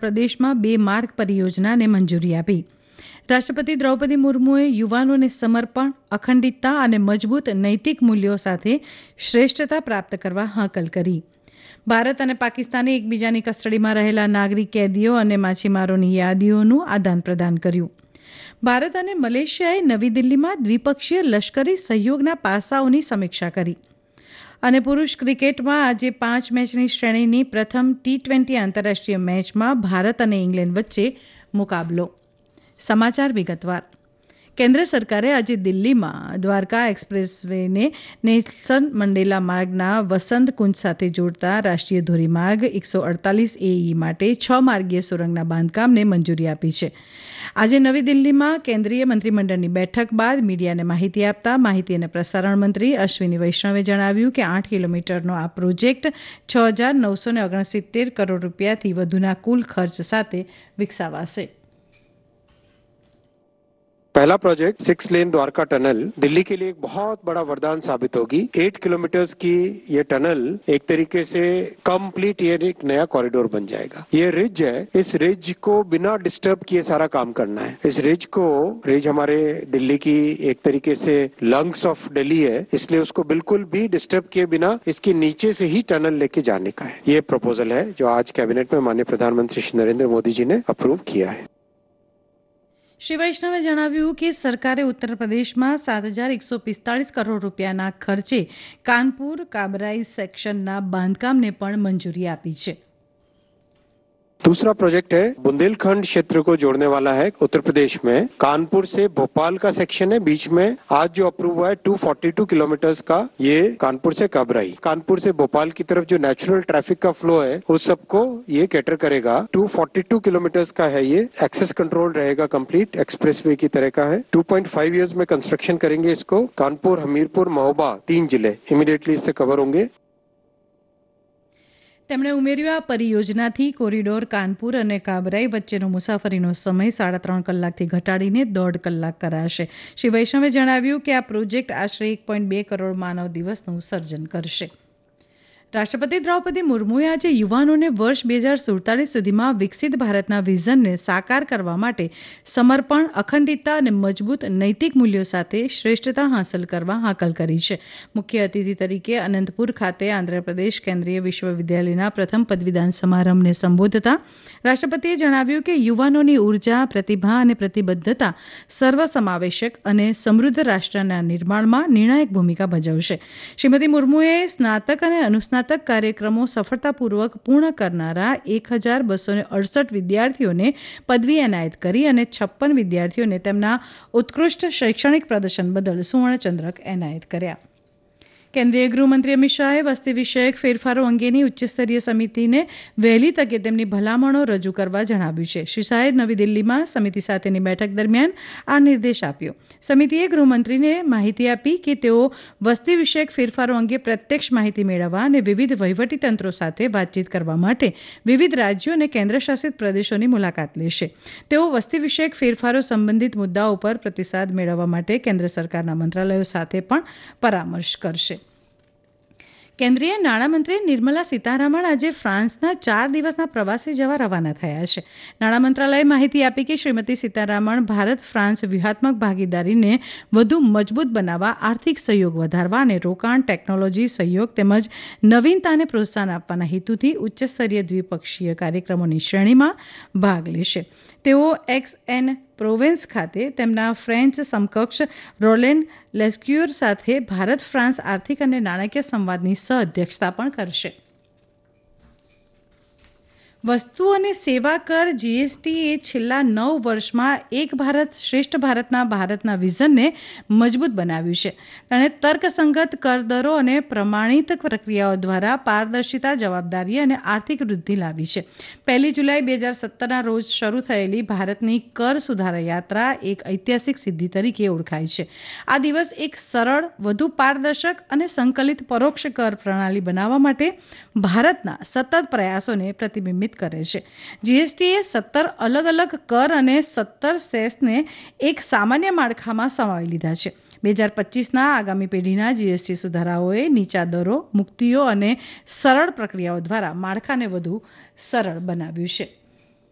પ્રદેશમાં 2 માર્ગ પરિયોજનાને મંજૂરી આપી. રાષ્ટ્રપતિ દ્રૌપદી મુર્મુએ યુવાનોને સમર્પણ, અખંડિતતા અને મજબૂત નૈતિક મૂલ્યો સાથે શ્રેષ્ઠતા પ્રાપ્ત કરવા હાકલ કરી. ભારત અને પાકિસ્તાને એકબીજાની કસ્ટડીમાં રહેલા નાગરિક કેદીઓ અને માછીમારોની યાદીઓનું આદાન પ્રદાન કર્યું. ભારત અને મલેશિયાએ નવી દિલ્હીમાં દ્વિપક્ષીય લશ્કરી સહયોગના પાસાઓની સમીક્ષા કરી. અને પુરુષ ક્રિકેટમાં આજે 5 મેચની શ્રેણીની પ્રથમ T20 આંતરરાષ્ટ્રીય મેચમાં ભારત અને ઇંગ્લેન્ડ વચ્ચે મુકાબલો. સમાચાર વિગતવાર. કેન્દ્ર સરકારે આજે દિલ્હીમાં દ્વારકા એક્સપ્રેસવેને નેલ્સન મંડેલા માર્ગના વસંત કુંજ સાથે જોડતા રાષ્ટ્રીય ધોરીમાર્ગ 148AE માટે 6 માર્ગીય સુરંગના બાંધકામને મંજૂરી આપી છે. આજે નવી દિલ્હીમાં કેન્દ્રીય મંત્રીમંડળની બેઠક બાદ મીડિયાને માહિતી આપતા માહિતી અને પ્રસારણ મંત્રી અશ્વિની વૈષ્ણવે જણાવ્યું કે 8 કિલોમીટરનો આ પ્રોજેક્ટ 6,969 કરોડ રૂપિયાથી વધુના કુલ ખર્ચ સાથે વિકસાવાશે. पहला प्रोजेक्ट 6 लेन द्वारका टनल दिल्ली के लिए एक बहुत बड़ा वरदान साबित होगी. 8 किलोमीटर की ये टनल एक तरीके से कंप्लीट ये एक नया कॉरिडोर बन जाएगा. ये रिज है, इस रिज को बिना डिस्टर्ब किए सारा काम करना है. इस रिज हमारे दिल्ली की एक तरीके से लंग्स ऑफ दिल्ली है, इसलिए उसको बिल्कुल भी डिस्टर्ब किए बिना इसके नीचे से ही टनल लेके जाने का है. ये प्रपोजल है जो आज कैबिनेट में माननीय प्रधानमंत्री श्री नरेंद्र मोदी जी ने अप्रूव किया है. શ્રી વૈષ્ણવે જણાવ્યું કે સરકારે ઉત્તર પ્રદેશમાં 7,145 કરોડ રૂપિયાના ખર્ચે કાનપુર કાબરાઈ સેક્શનના બાંધકામને પણ મંજૂરી આપી છે. दूसरा प्रोजेक्ट है बुंदेलखंड क्षेत्र को जोड़ने वाला है. उत्तर प्रदेश में कानपुर से भोपाल का सेक्शन है, बीच में आज जो अप्रूव हुआ है 242 किलोमीटर का, ये कानपुर से काबराई, कानपुर से भोपाल की तरफ जो नेचुरल ट्रैफिक का फ्लो है उस सबको ये कैटर करेगा. 242 किलोमीटर का है. ये एक्सेस कंट्रोल रहेगा, कंप्लीट एक्सप्रेसवे की तरह का है. 2.5 इयर्स में कंस्ट्रक्शन करेंगे इसको. कानपुर, हमीरपुर, महोबा 3 जिले इमीडिएटली इससे कवर होंगे. તેમણે ઉમેર્યું આ પરિયોજનાથી કોરિડોર કાનપુર અને કાબરાઈ વચ્ચેનો મુસાફરીનો સમય 3.5 કલાકથી ઘટાડીને 1.5 કલાક કરાશે. શ્રી વૈષ્ણવે જણાવ્યું કે આ પ્રોજેક્ટ આશરે 1.2 કરોડ માનવ દિવસનું સર્જન કરશે. રાષ્ટ્રપતિ દ્રૌપદી મુર્મુએ આજે યુવાનોને વર્ષ 2047 સુધીમાં વિકસિત ભારતના વિઝનને સાકાર કરવા માટે સમર્પણ, અખંડિતતા અને મજબૂત નૈતિક મૂલ્યો સાથે શ્રેષ્ઠતા હાંસલ કરવા હાકલ કરી છે. મુખ્ય અતિથિ તરીકે અનંતપુર ખાતે આંધ્રપ્રદેશ કેન્દ્રીય વિશ્વવિદ્યાલયના પ્રથમ પદવીદાન સમારંભને સંબોધતા રાષ્ટ્રપતિએ જણાવ્યું કે યુવાનોની ઉર્જા, પ્રતિભા અને પ્રતિબદ્ધતા સર્વસમાવેશક અને સમૃદ્ધ રાષ્ટ્રના નિર્માણમાં નિર્ણાયક ભૂમિકા ભજવશે. શ્રીમતી મુર્મુએ સ્નાતક અને અનુસ્નાતક કાર્યક્રમો સફળતાપૂર્વક પૂર્ણ કરનારા 1,268 વિદ્યાર્થીઓને પદવી એનાયત કરી અને 56 વિદ્યાર્થીઓને તેમના ઉત્કૃષ્ટ શૈક્ષણિક પ્રદર્શન બદલ સુવર્ણચંદ્રક એનાયત કર્યા. કેન્દ્રીય ગૃહમંત્રી અમિત શાહે વસ્તી વિષયક ફેરફારો અંગેની ઉચ્ચસ્તરીય સમિતિને વહેલી તકે તેમની ભલામણો રજૂ કરવા જણાવ્યું છે. શ્રી શાહે નવી દિલ્હીમાં સમિતિ સાથેની બેઠક દરમિયાન આ નિર્દેશ આપ્યો. સમિતિએ ગૃહમંત્રીને માહિતી આપી કે તેઓ વસ્તી વિષયક ફેરફારો અંગે પ્રત્યક્ષ માહિતી મેળવવા અને વિવિધ વહીવટીતંત્રો સાથે વાતચીત કરવા માટે વિવિધ રાજ્યો અને કેન્દ્રશાસિત પ્રદેશોની મુલાકાત લેશે. તેઓ વસ્તી વિષયક ફેરફારો સંબંધિત મુદ્દાઓ પર પ્રતિસાદ મેળવવા માટે કેન્દ્ર સરકારના મંત્રાલયો સાથે પણ પરામર્શ કરશે. કેન્દ્રીય નાણામંત્રી નિર્મલા સીતારામન આજે ફ્રાન્સના 4 દિવસના પ્રવાસે જવા રવાના થયા છે. નાણાં મંત્રાલયે માહિતી આપી કે શ્રીમતી સીતારામન ભારત ફ્રાન્સ વ્યૂહાત્મક ભાગીદારીને વધુ મજબૂત બનાવવા, આર્થિક સહયોગ વધારવા અને રોકાણ, ટેકનોલોજી સહયોગ તેમજ નવીનતાને પ્રોત્સાહન આપવાના હેતુથી ઉચ્ચસ્તરીય દ્વિપક્ષીય કાર્યક્રમોની શ્રેણીમાં ભાગ લેશે. તેઓ એક્સ-એન પ્રોવેન્સ ખાતે તેમના ફ્રેન્ચ સમકક્ષ રોલેન્ડ લેસ્ક્યુર સાથે ભારત ફ્રાન્સ આર્થિક અને નાણાકીય સંવાદની સહ-અધ્યક્ષતા પણ કરશે. વસ્તુ અને સેવા કર જીએસટી એ છેલ્લા 9 વર્ષમાં એક ભારત શ્રેષ્ઠ ભારતના વિઝનને મજબૂત બનાવ્યું છે. તેણે તર્કસંગત કર દરો અને પ્રમાણિત પ્રક્રિયાઓ દ્વારા પારદર્શિતા, જવાબદારી અને આર્થિક વૃદ્ધિ લાવી છે. 1 જુલાઈ 2017ના રોજ શરૂ થયેલી ભારતની કર સુધારા યાત્રા એક ઐતિહાસિક સિદ્ધિ તરીકે ઓળખાય છે. આ દિવસ એક સરળ, વધુ પારદર્શક અને સંકલિત પરોક્ષ કર પ્રણાલી બનાવવા માટે ભારતના સતત પ્રયાસોને પ્રતિબિંબિત કરે છે. જીએસટીએ 17 અલગ અલગ કર અને 17 સેસને એક સામાન્ય માળખામાં સમાવી લીધા છે. 2025ના આગામી પેઢીના જીએસટી સુધારાઓએ નીચા દરો, મુક્તિઓ અને સરળ પ્રક્રિયાઓ દ્વારા માળખાને વધુ સરળ બનાવ્યું છે.